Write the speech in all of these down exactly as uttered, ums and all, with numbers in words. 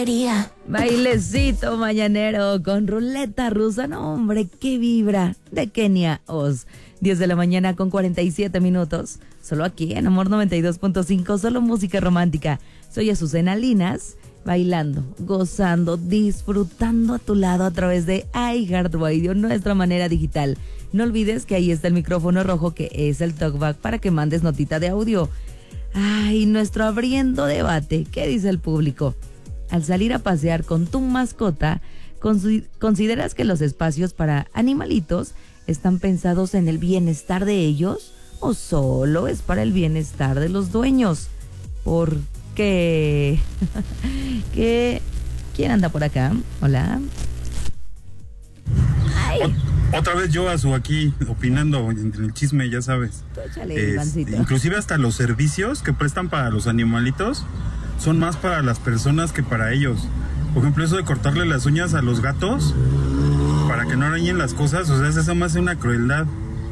quería. Bailecito mañanero con ruleta rusa, no hombre, qué vibra, de Kenia Oz. diez de la mañana con cuarenta y siete minutos, solo aquí en Amor noventa y dos punto cinco, solo música romántica. Soy Azucena Linas, bailando, gozando, disfrutando a tu lado a través de iHeartRadio, nuestra manera digital. No olvides que ahí está el micrófono rojo, que es el talkback para que mandes notita de audio. Ay, nuestro abriendo debate, ¿qué dice el público? Al salir a pasear con tu mascota, ¿consideras que los espacios para animalitos están pensados en el bienestar de ellos o solo es para el bienestar de los dueños? ¿Por qué? ¿Qué? ¿Quién anda por acá? Hola. Ay. Otra vez yo, Azu, aquí opinando entre el chisme, ya sabes. Échale, es, inclusive hasta los servicios que prestan para los animalitos son más para las personas que para ellos. Por ejemplo, eso de cortarle las uñas a los gatos para que no arañen las cosas, o sea, eso me hace una crueldad.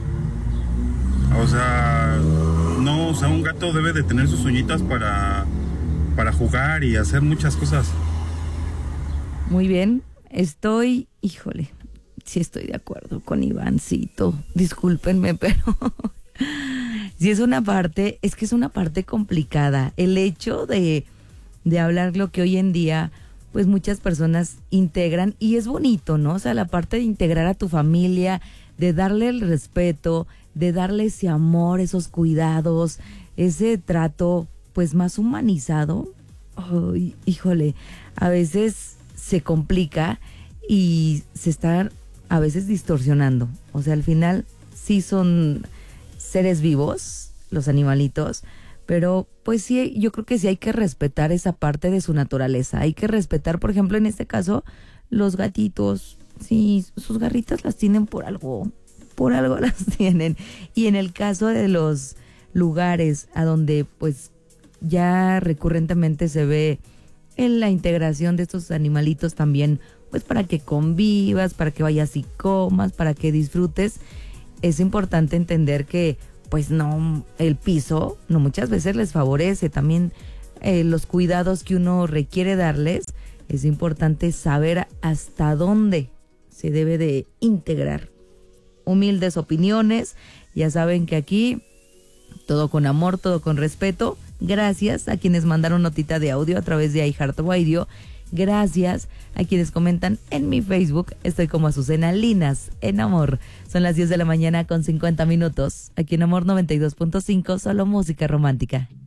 O sea, no, o sea, un gato debe de tener sus uñitas para, para jugar y hacer muchas cosas. Muy bien, estoy, híjole, sí estoy de acuerdo con Ivancito, discúlpenme, pero sí es una parte, es que es una parte complicada, el hecho de, de hablar lo que hoy en día, pues muchas personas integran, y es bonito, ¿no? O sea, la parte de integrar a tu familia, de darle el respeto, de darle ese amor, esos cuidados, ese trato, pues más humanizado. Ay, híjole, a veces se complica y se está a veces distorsionando. O sea, al final sí son seres vivos, los animalitos, pero pues sí, yo creo que sí hay que respetar esa parte de su naturaleza. Hay que respetar, por ejemplo, en este caso, los gatitos. Sí, sus garritas las tienen por algo, por algo las tienen. Y en el caso de los lugares a donde pues ya recurrentemente se ve en la integración de estos animalitos también, pues para que convivas, para que vayas y comas, para que disfrutes, es importante entender que pues no, el piso no muchas veces les favorece. También eh, los cuidados que uno requiere darles, es importante saber hasta dónde se debe de integrar. Humildes opiniones, ya saben que aquí todo con amor, todo con respeto. Gracias a quienes mandaron notita de audio a través de iHeartRadio. Gracias a quienes comentan en mi Facebook. Estoy como Azucena Linas en Amor. Son las diez de la mañana con cincuenta minutos. Aquí en Amor noventa y dos punto cinco, solo música romántica.